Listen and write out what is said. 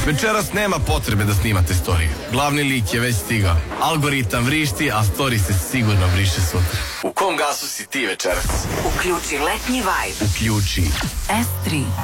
Večeras nema potrebe da snimate storiju. Glavni lik je već stigao. Algoritam vrišti, a story se sigurno vriše sutra. U kom gasu si ti večeras? Uključi letnji vibe. Uključi S3.